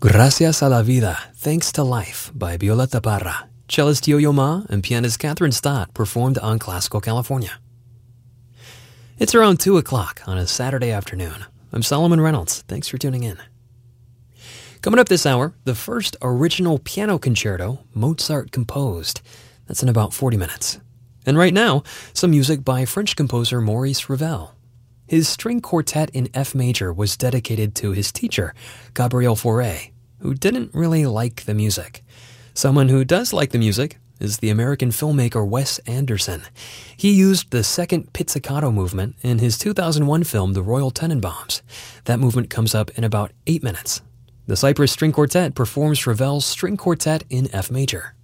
Gracias a la Vida, Thanks to Life by Violeta Parra. Cellist Yo-Yo Ma and pianist Catherine Stott performed on Classical California. It's around 2 o'clock on a Saturday afternoon. I'm Solomon Reynolds. Thanks for tuning in. Coming up this hour, the first original piano concerto Mozart composed. That's in about 40 minutes. And right now, some music by French composer Maurice Ravel. His string quartet in F major was dedicated to his teacher, Gabriel Fauré, who didn't really like the music. Someone who does like the music is the American filmmaker Wes Anderson. He used the second pizzicato movement in his 2001 film The Royal Tenenbaums. That movement comes up in about 8 minutes. The Cypress String Quartet performs Ravel's String Quartet in F major.